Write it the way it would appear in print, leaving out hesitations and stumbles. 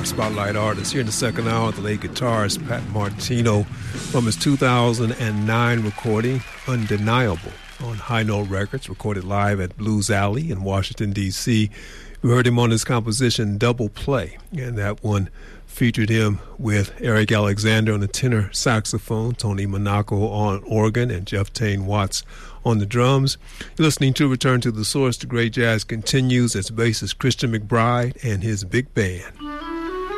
our spotlight artist. Here in the second hour, the late guitarist Pat Martino from his 2009 recording, Undeniable, on High Note Records, recorded live at Blues Alley in Washington, D.C. We heard him on his composition Double Play, and that one featured him with Eric Alexander on the tenor saxophone, Tony Monaco on organ, and Jeff Tane Watts on the drums. You're listening to Return to the Source. The great jazz continues as bassist Christian McBride and his big band.